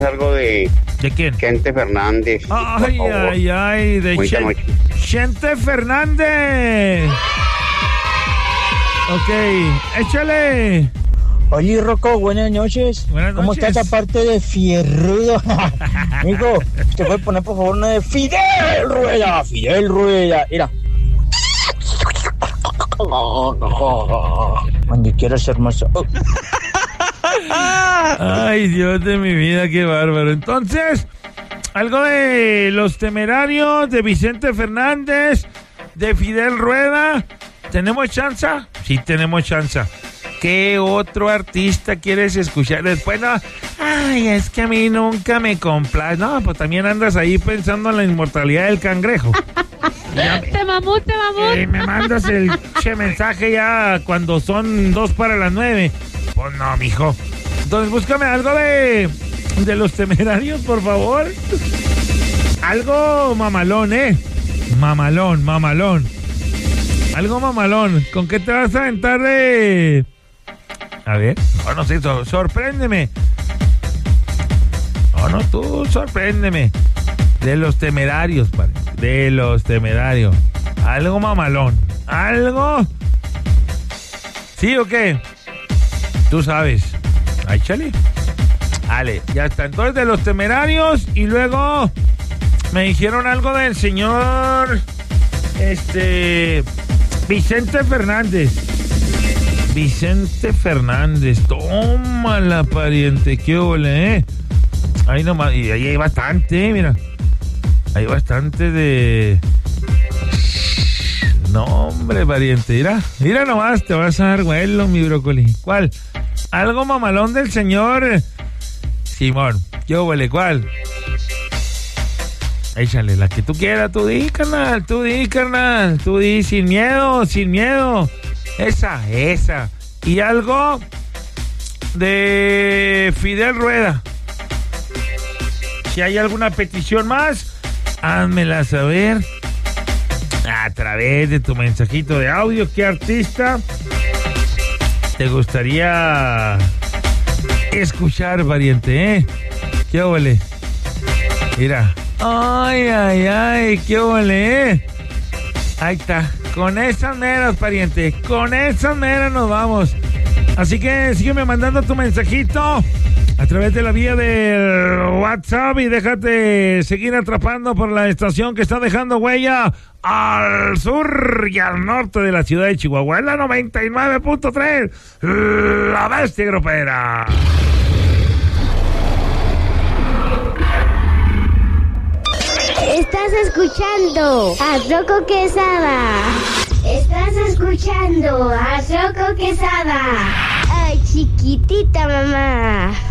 algo de... ¿De quién? Chente Fernández. Ay, por favor. ay, de Buenas noches. Chente Fernández. Ok, échale. Oye, Rocco, buenas noches. Buenas ¿Cómo noches. está esa parte de fierrudo? Amigo, ¿usted puede poner por favor una de Fidel Rueda? Fidel Rueda, mira. Cuando quieras ser más... Ay, Dios de mi vida, qué bárbaro. Entonces, algo de Los Temerarios, de Vicente Fernández, de Fidel Rueda. ¿Tenemos chance? Sí, tenemos chance. ¿Qué otro artista quieres escuchar? Después no, ay, es que a mí nunca me complace. No, pues también andas ahí pensando en la inmortalidad del cangrejo. Te mamut. Me mandas el mensaje ya cuando son 8:02. Pues no, mijo. Entonces búscame algo de Los Temerarios, por favor. Algo mamalón, Mamalón. Algo mamalón. ¿Con qué te vas a aventar de...? A ver, no sé, sorpréndeme. No, tú sorpréndeme. De Los Temerarios, padre. De Los Temerarios. Algo mamalón. ¿Algo? ¿Sí o qué? Tú sabes. Ay, chale. Dale, ya está. Entonces, de Los Temerarios. Y luego me dijeron algo del señor... Vicente Fernández. Tómala, pariente. Qué ole, Ahí nomás. Y ahí hay bastante, mira. Hay bastante de... No, hombre, pariente. Mira nomás, te vas a dar vuelo, mi brócoli. ¿Cuál? Algo mamalón del señor Simón. ¿Qué ole? ¿Cuál? Échale, la que tú quieras, tú di, carnal. Tú di, sin miedo. Esa. Y algo de Fidel Rueda. Si hay alguna petición más, házmela saber a través de tu mensajito de audio. ¿Qué artista te gustaría escuchar, pariente, ¿Qué ole? Mira. Ay, qué ole, Ahí está. Con esas meras, pariente. Con esas meras nos vamos. Así que sígueme mandando tu mensajito a través de la vía del WhatsApp y déjate seguir atrapando por la estación que está dejando huella al sur y al norte de la ciudad de Chihuahua. Es la 99.3, La Bestia Grupera. Estás escuchando a Rocco Quesada. Ay, chiquitita mamá.